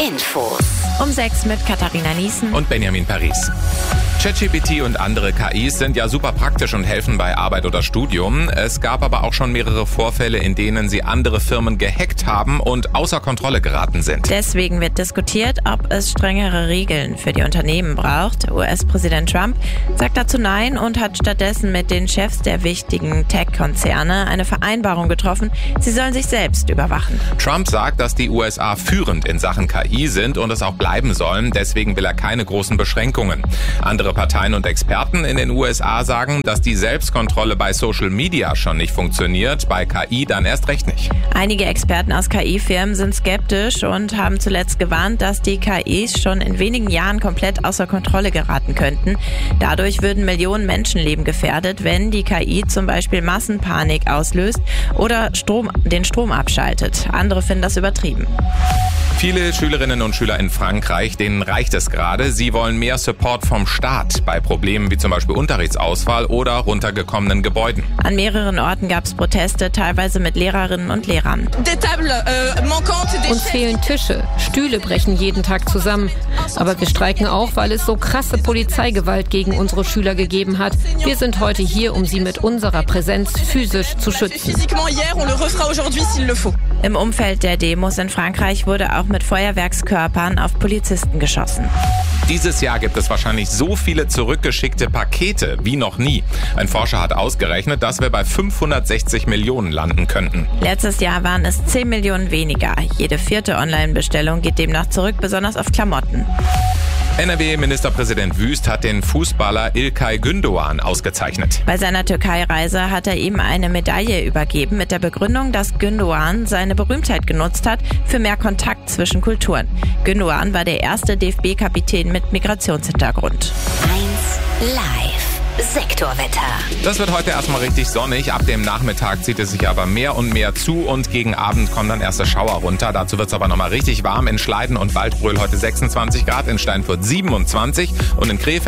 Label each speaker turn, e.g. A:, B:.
A: Infos.
B: Um 6 mit Katharina Niesen
C: und Benjamin Paris. ChatGPT und andere KIs sind ja super praktisch und helfen bei Arbeit oder Studium. Es gab aber auch schon mehrere Vorfälle, in denen sie andere Firmen gehackt haben und außer Kontrolle geraten sind.
B: Deswegen wird diskutiert, ob es strengere Regeln für die Unternehmen braucht. US-Präsident Trump sagt dazu Nein und hat stattdessen mit den Chefs der wichtigen Tech-Konzerne eine Vereinbarung getroffen. Sie sollen sich selbst überwachen.
C: Trump sagt, dass die USA führend in Sachen KI sind und es auch bleiben sollen. Deswegen will er keine großen Beschränkungen. Andere Parteien und Experten in den USA sagen, dass die Selbstkontrolle bei Social Media schon nicht funktioniert, bei KI dann erst recht nicht.
B: Einige Experten aus KI-Firmen sind skeptisch und haben zuletzt gewarnt, dass die KIs schon in wenigen Jahren komplett außer Kontrolle geraten könnten. Dadurch würden Millionen Menschenleben gefährdet, wenn die KI zum Beispiel Massenpanik auslöst oder den Strom abschaltet. Andere finden das übertrieben.
C: Viele Schülerinnen und Schüler in Frankreich, denen reicht es gerade. Sie wollen mehr Support vom Staat bei Problemen wie zum Beispiel Unterrichtsausfall oder runtergekommenen Gebäuden.
B: An mehreren Orten gab es Proteste, teilweise mit Lehrerinnen und Lehrern.
D: Uns fehlen Tische, Stühle brechen jeden Tag zusammen. Aber wir streiken auch, weil es so krasse Polizeigewalt gegen unsere Schüler gegeben hat. Wir sind heute hier, um sie mit unserer Präsenz physisch zu schützen.
B: Im Umfeld der Demos in Frankreich wurde auch mit Feuerwerkskörpern auf Polizisten geschossen.
C: Dieses Jahr gibt es wahrscheinlich so viele zurückgeschickte Pakete wie noch nie. Ein Forscher hat ausgerechnet, dass wir bei 560 Millionen landen könnten.
B: Letztes Jahr waren es 10 Millionen weniger. Jede 4. Online-Bestellung geht demnach zurück, besonders auf Klamotten.
C: NRW-Ministerpräsident Wüst hat den Fußballer İlkay Gündoğan ausgezeichnet.
B: Bei seiner Türkei-Reise hat er ihm eine Medaille übergeben mit der Begründung, dass Gündoğan seine Berühmtheit genutzt hat für mehr Kontakt zwischen Kulturen. Gündoğan war der erste DFB-Kapitän mit Migrationshintergrund.
A: 1 Live. Sektorwetter.
C: Das wird heute erstmal richtig sonnig. Ab dem Nachmittag zieht es sich aber mehr und mehr zu und gegen Abend kommen dann erste Schauer runter. Dazu wird es aber nochmal richtig warm. In Schleiden und Waldbröl heute 26 Grad, in Steinfurt 27 und in Krefeld